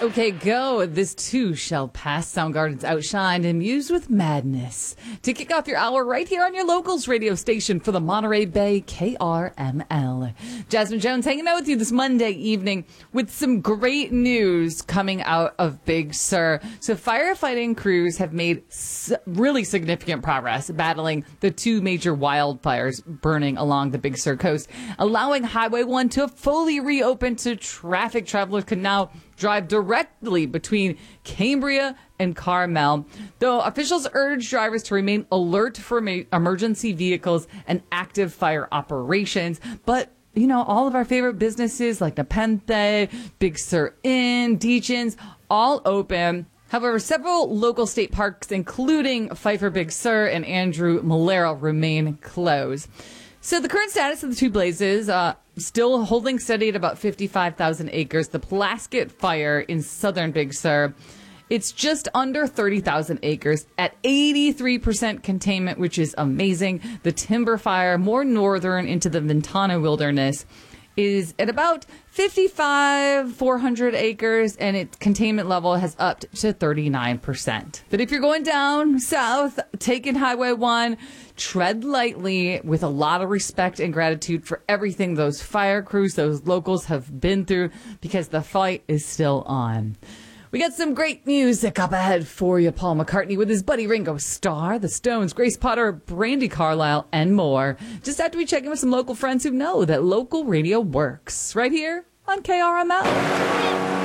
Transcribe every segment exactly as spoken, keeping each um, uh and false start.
Okay, go. This too shall pass. Soundgarden's outshined and used with madness. To kick off your hour right here on your locals radio station for the Monterey Bay K R M L. Jasmine Jones hanging out with you this Monday evening with some great news coming out of Big Sur. So firefighting crews have made s- really significant progress battling the two major wildfires burning along the Big Sur coast, allowing Highway one to fully reopen so traffic travelers can now drive directly between Cambria and Carmel, though officials urge drivers to remain alert for ma- emergency vehicles and active fire operations. But, you know, all of our favorite businesses like Nepenthe, Big Sur Inn, Deachin's, all open. However, several local state parks, including Pfeiffer Big Sur and Andrew Malera, remain closed. So the current status of the two blazes, uh, still holding steady at about fifty-five thousand acres. The Plaskett fire in southern Big Sur, it's just under thirty thousand acres at eighty-three percent containment, which is amazing. The Timber fire, more northern into the Ventana wilderness, is at about fifty-five, four hundred acres, and its containment level has upped to thirty-nine percent. But if you're going down south, taking Highway one, tread lightly with a lot of respect and gratitude for everything those fire crews, those locals have been through, because the fight is still on. We got some great music up ahead for you. Paul McCartney with his buddy Ringo Starr, the Stones, Grace Potter, Brandy Carlisle, and more. Just after we check in with some local friends who know that local radio works. Right here on K R M L.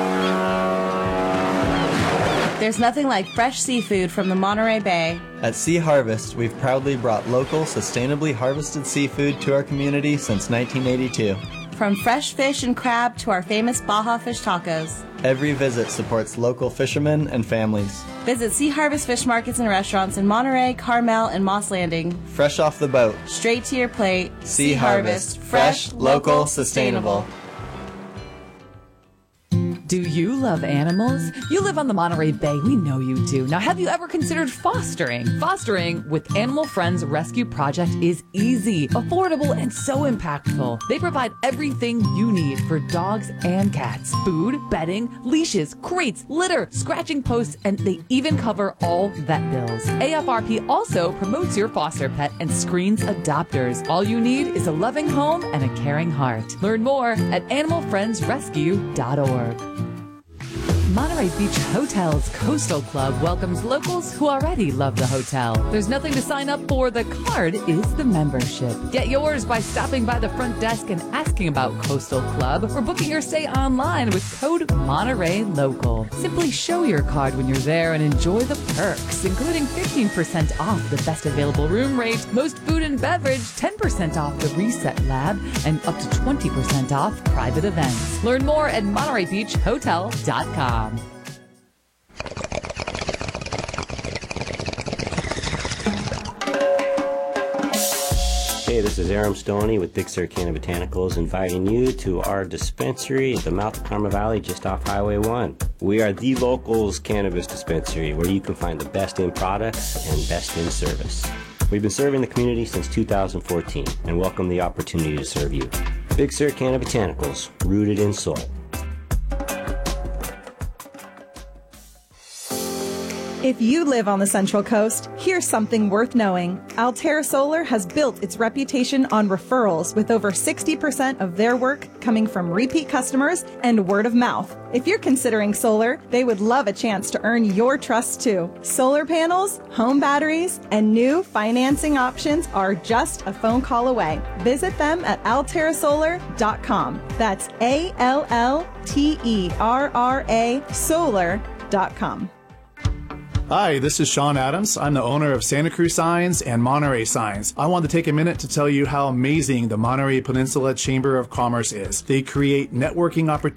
There's nothing like fresh seafood from the Monterey Bay. At Sea Harvest, we've proudly brought local, sustainably harvested seafood to our community since nineteen eighty-two. From fresh fish and crab to our famous Baja fish tacos. Every visit supports local fishermen and families. Visit Sea Harvest Fish Markets and Restaurants in Monterey, Carmel, and Moss Landing. Fresh off the boat. Straight to your plate. Sea, sea Harvest. Fresh, local, sustainable. Do you love animals? You live on the Monterey Bay. We know you do. Now, have you ever considered fostering? Fostering with Animal Friends Rescue Project is easy, affordable, and so impactful. They provide everything you need for dogs and cats. Food, bedding, leashes, crates, litter, scratching posts, and they even cover all vet bills. A F R P also promotes your foster pet and screens adopters. All you need is a loving home and a caring heart. Learn more at animal friends rescue dot org. Monterey Beach Hotel's Coastal Club welcomes locals who already love the hotel. There's nothing to sign up for. The card is the membership. Get yours by stopping by the front desk and asking about Coastal Club or booking your stay online with code Monterey Local. Simply show your card when you're there and enjoy the perks, including fifteen percent off the best available room rate, most food and beverage, ten percent off the Reset Lab, and up to twenty percent off private events. Learn more at Monterey Beach Hotel dot com. Hey, this is Aram Stoney with Big Sur Canna Botanicals, inviting you to our dispensary at the mouth of Carmel Valley, just off Highway one. We are the locals cannabis dispensary, where you can find the best in products and best in service. We've been serving the community since two thousand fourteen and welcome the opportunity to serve you. Big Sur Canna Botanicals, rooted in soul. If you live on the Central Coast, here's something worth knowing. Altera Solar has built its reputation on referrals, with over sixty percent of their work coming from repeat customers and word of mouth. If you're considering solar, they would love a chance to earn your trust too. Solar panels, home batteries, and new financing options are just a phone call away. Visit them at altera solar dot com. That's A L L T E R R A solar dot com. Hi, this is Sean Adams. I'm the owner of Santa Cruz Signs and Monterey Signs. I want to take a minute to tell you how amazing the Monterey Peninsula Chamber of Commerce is. They create networking opportunities